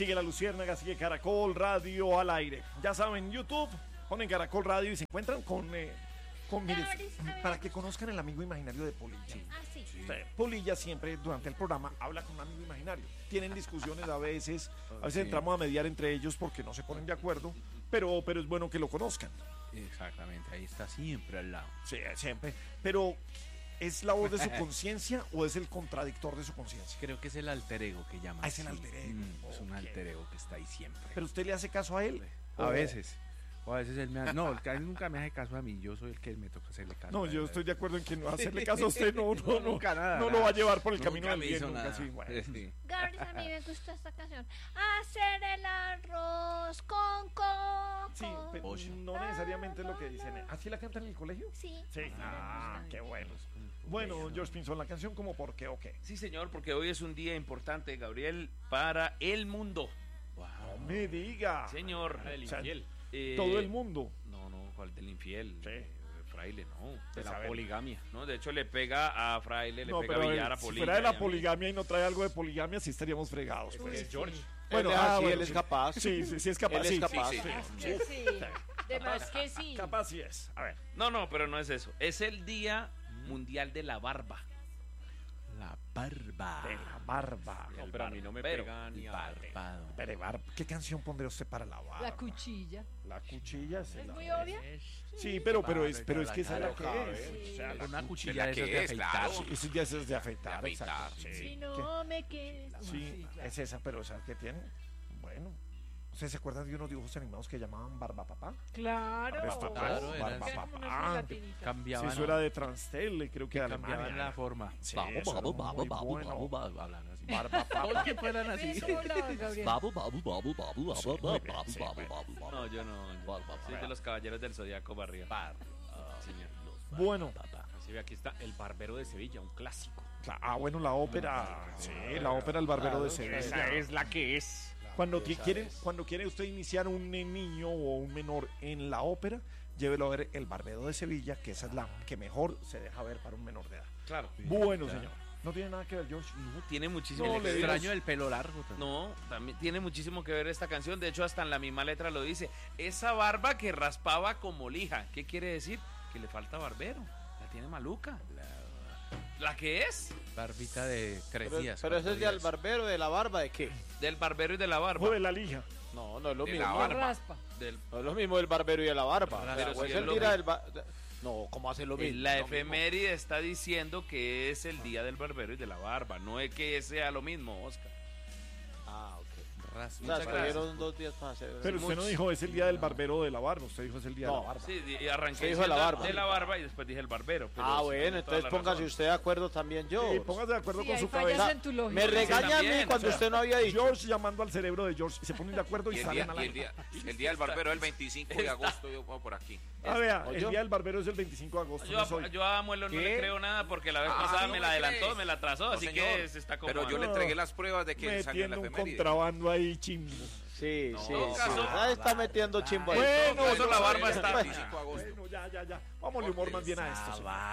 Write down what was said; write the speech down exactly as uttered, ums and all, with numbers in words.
Sigue La Luciérnaga, sigue Caracol Radio al aire. Ya saben, YouTube, ponen Caracol Radio y se encuentran con... Eh, con mire, para que conozcan el amigo imaginario de Polilla. Sí. Ah, sí. Sí. O sea, Polilla siempre durante el programa habla con un amigo imaginario. Tienen discusiones a veces, a veces sí. entramos a mediar entre ellos porque no se ponen de acuerdo, pero, pero es bueno que lo conozcan. Exactamente, ahí está siempre al lado. Sí, siempre. Pero, ¿es la voz de su conciencia o es el contradictor de su conciencia? Creo que es el alter ego que llaman. Ah, es el alter ego. Mm, okay. Es un alter ego que está ahí siempre. ¿Pero usted le hace caso a él? A veces. O a veces él me hace, no, él nunca me hace caso a mí, yo soy el que me toca hacerle caso. No, yo estoy de acuerdo en que no hacerle caso a usted no, no, no, nunca nada, no nada. lo va a llevar por el Nunca camino del me bien, hizo nunca nada. sí, bueno. Sí. Gabriel, a mí me gusta esta canción. Hacer el arroz con coco. Sí, pero Oye. no necesariamente es lo que dicen. ¿Así la cantan en el colegio? Sí. Sí. Ah, qué bueno. Bueno, George Pinzón, la canción como por qué o qué. Sí, señor, porque hoy es un día importante, Gabriel, para el mundo. No me diga. Señor. El O sea, infiel. Eh, todo el mundo. No, no, ¿cuál del infiel? Sí. Eh, Fraile, no. De la saber. poligamia. No, de hecho le pega a Fraile, le No, pega pero a Villar, a si Polilla. fuera de y la a mí. poligamia y no trae algo de poligamia, sí estaríamos fregados. Ese pues. es George. Bueno, él, ah, sí, bueno, él es sí. capaz. Sí, sí, sí es capaz. Él es sí, capaz. sí, sí. Que sí. De más que sí. Capaz sí es. A ver. No, no, pero no es eso. Es el Día Mundial de la Barba. La barba. De la barba. No, pero a mí no me Barbero. pega ni a Barbado. Pero, bar- ¿qué canción pondría usted para la barba? La cuchilla. La cuchilla. Sí, Es la- muy obvia. Sí, pero, pero, es, pero es que esa es la Claro, que es. cabe. O sea, la Una cu- cuchilla de que esas de es, afeitar. claro. sí, eso ya es de afeitar. De exacto. afeitar. Sí. Si ¿Qué? no me quedes. Sí, es esa, pero ¿sabes qué tiene? Bueno. ¿Ustedes se acuerdan de unos dibujos animados que llamaban Barba Papá? Claro. Barba Papá. Claro, era Barba así. Eran como unas Papá. gelatinitas. Sí, Cambiaban, eso era de Transtel, creo que de Alemania. cambiaban la forma. Sí, Babu, eso babu, era babu, muy babu, bueno. babu, babu, hablando así. Barba Todos Papá. que fueran así. Eso hablaba, Gabriel. Babu, babu, babu, babu, babu, Sí, babu, muy bien, babu, sí, babu, muy bien. babu, babu. No, yo no. yo Barba, soy barba. de los caballeros del Zodíaco Barriga. Barba. Señor. Bueno. Así ve, aquí está El Barbero de Sevilla, un clásico. Ah, bueno, la ópera. Sí, la ópera El Barbero de Sevilla. Esa es la que es. Cuando, qui- quieren, cuando quiere usted iniciar un niño o un menor en la ópera, llévelo a ver El Barbero de Sevilla, que esa es la que mejor se deja ver para un menor de edad. Claro. Bueno, señor. No tiene nada que ver, George. No, tiene muchísimo No, que le ver. digo- Extraño el pelo largo. también. No, también tiene muchísimo que ver esta canción. De hecho, hasta en la misma letra lo dice. Esa barba que raspaba como lija. ¿Qué quiere decir? Que le falta barbero. La tiene maluca. ¿La que es? Barbita de tres Pero, días. pero ese cuatro es del días. barbero, de la barba, ¿de qué? Del barbero y de la barba. O de la lija. No, no es lo De mismo. la La barba. raspa. Del, No es lo mismo del barbero y de la barba. Pero O sí es es el lo tira mismo. del ba- No, ¿cómo hace lo mismo? la Lo mismo. efeméride está diciendo que es el día del barbero y de la barba. No es que sea lo mismo, Oscar. Ah, ok. Raspa. O sea, Muchas escogieron gracias. dos días para hacer. Pero usted no dijo es el día del barbero o de la barba, usted dijo es el día No. de la barba. Sí, y arranqué Se dijo de la diciendo barba. de la barba y después dije el barbero. pero Ah, sí, bueno, tiene toda entonces la póngase razón. usted de acuerdo también yo. Sí, póngase de acuerdo Sí, con ahí su fallas cabeza. en tu lógica. Me regaña a mí también, cuando o sea, usted no había dicho. George llamando al cerebro de George y se ponen de acuerdo y, Y el salen día, al y el aire. día, el día del barbero es el veinticinco de agosto, yo pongo por aquí. Ah, vea, ¿O el yo? día del barbero es el veinticinco de agosto. Yo, no a, soy. yo a Amuelo no ¿Qué? le creo nada porque la vez Ah, pasada ¿no me me la adelantó, crees? me la atrasó, No, así señor. que se está como. Pero yo le No. entregué las pruebas de que salió en la Metiendo un efeméride. contrabando ahí chimbo. Sí, No, sí, en sí. caso- Ahí está metiendo chimbo ahí. Bueno, Por eso la barba el está. veinticinco de agosto. Bueno, ya, ya, ya. Vámonos humor más bien a esto, señor.